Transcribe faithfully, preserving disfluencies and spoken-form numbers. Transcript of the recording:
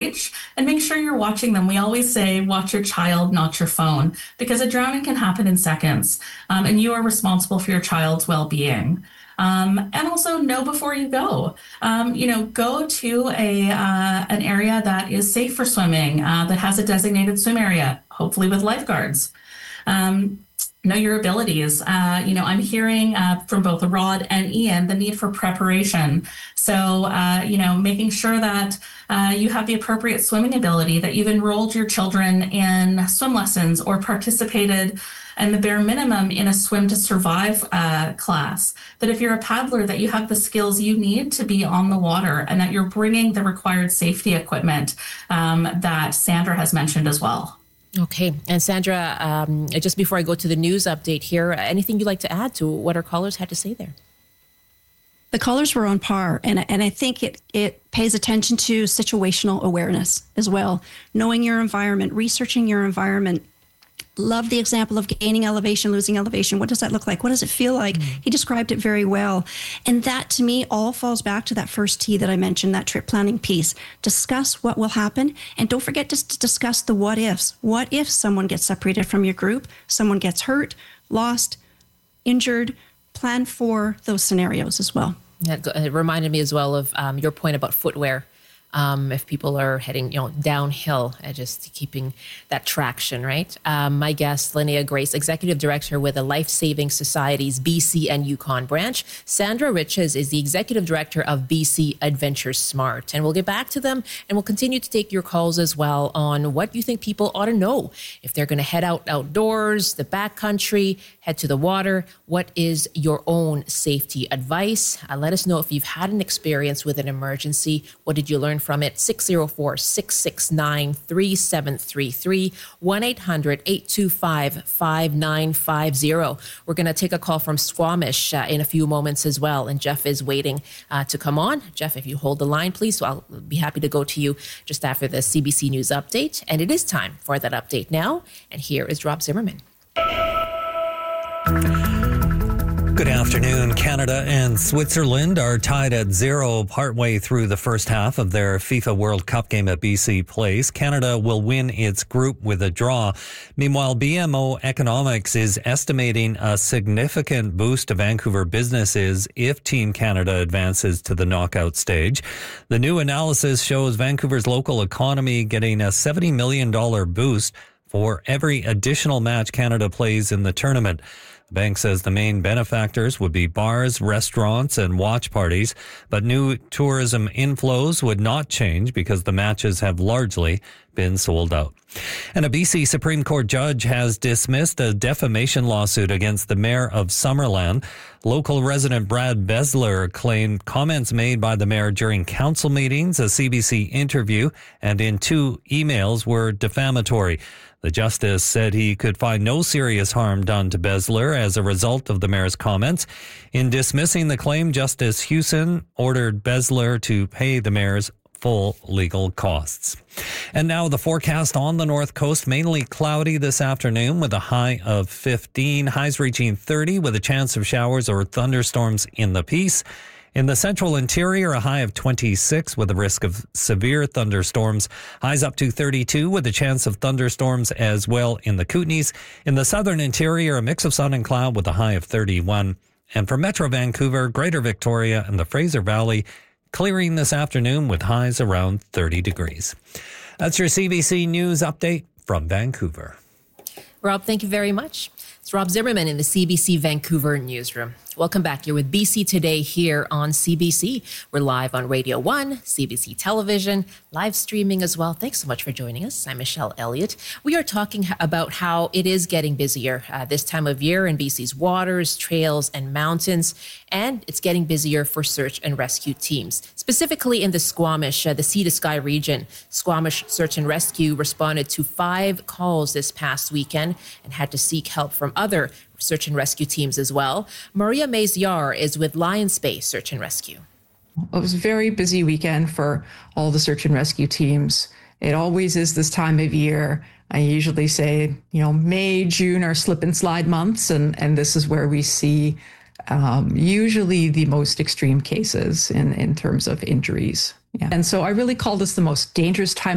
age, and make sure you're watching them. We always say, watch your child, not your phone, because a drowning can happen in seconds, um, and you are responsible for your child's well-being. Um, and also know before you go. Um, you know, go to a uh, an area that is safe for swimming, uh, that has a designated swim area, hopefully with lifeguards. Um, know your abilities. Uh, you know, I'm hearing uh, from both Rod and Ian the need for preparation. So, uh, you know, making sure that uh, you have the appropriate swimming ability, that you've enrolled your children in swim lessons or participated and the bare minimum in a swim to survive uh, class, that if you're a paddler, that you have the skills you need to be on the water and that you're bringing the required safety equipment um, that Sandra has mentioned as well. Okay. And Sandra, um, just before I go to the news update here, anything you'd like to add to what our callers had to say there? The callers were on par, and and I think it, it pays attention to situational awareness as well, knowing your environment, researching your environment. Love the example of gaining elevation, losing elevation. What does that look like? What does it feel like? Mm-hmm. He described it very well. And that, to me, all falls back to that first T that I mentioned, that trip planning piece. Discuss what will happen. And don't forget to discuss the what ifs. What if someone gets separated from your group, someone gets hurt, lost, injured? Plan for those scenarios as well. Yeah, it reminded me as well of um, your point about footwear. Um, if people are heading, you know, downhill, and just keeping that traction, right? Um, my guest, Linnea Grace, Executive Director with the Life Saving Society's B C and Yukon branch. Sandra Riches is the Executive Director of B C Adventure Smart. And we'll get back to them, and we'll continue to take your calls as well on what you think people ought to know if they're going to head out outdoors, the backcountry, head to the water. What is your own safety advice? Uh, let us know if you've had an experience with an emergency. What did you learn from it? six oh four, six six nine, three seven three three, one eight hundred, eight two five, five nine five zero. We're going to take a call from Squamish uh, in a few moments as well, and Jeff is waiting uh, to come on. Jeff, if you hold the line, please, so I'll be happy to go to you just after the C B C News update. And it is time for that update now, and here is Rob Zimmerman. Good afternoon. Canada and Switzerland are tied at zero partway through the first half of their FIFA World Cup game at B C Place. Canada will win its group with a draw. Meanwhile, B M O Economics is estimating a significant boost to Vancouver businesses if Team Canada advances to the knockout stage. The new analysis shows Vancouver's local economy getting a seventy million dollars boost for every additional match Canada plays in the tournament. The bank says the main benefactors would be bars, restaurants, and watch parties, but new tourism inflows would not change because the matches have largely been sold out. And a B C Supreme Court judge has dismissed a defamation lawsuit against the mayor of Summerland. Local resident Brad Besler claimed comments made by the mayor during council meetings, a C B C interview, and in two emails were defamatory. The justice said he could find no serious harm done to Besler as a result of the mayor's comments. In dismissing the claim, Justice Hewson ordered Besler to pay the mayor's full legal costs. And now the forecast on the North Coast, mainly cloudy this afternoon with a high of fifteen, highs reaching thirty with a chance of showers or thunderstorms in the Peace. In the central interior, a high of twenty-six with a risk of severe thunderstorms. Highs up to thirty-two with a chance of thunderstorms as well in the Kootenays. In the southern interior, a mix of sun and cloud with a high of thirty-one. And for Metro Vancouver, Greater Victoria, and the Fraser Valley, clearing this afternoon with highs around thirty degrees. That's your C B C News update from Vancouver. Rob, thank you very much. It's Rob Zimmerman in the C B C Vancouver newsroom. Welcome back. You're with B C Today here on C B C. We're live on Radio one, C B C Television, live streaming as well. Thanks so much for joining us. I'm Michelle Elliott. We are talking about how it is getting busier uh, this time of year in B C's waters, trails, and mountains, and it's getting busier for search and rescue teams. Specifically in the Squamish, uh, the Sea to Sky region, Squamish Search and Rescue responded to five calls this past weekend and had to seek help from other search and rescue teams as well. Maria Maziar is with Lions Bay Search and Rescue. It was a very busy weekend for all the search and rescue teams. It always is this time of year. I usually say, you know, May, June are slip and slide months, and, and this is where we see um, usually the most extreme cases in, in terms of injuries. Yeah. And so I really call this the most dangerous time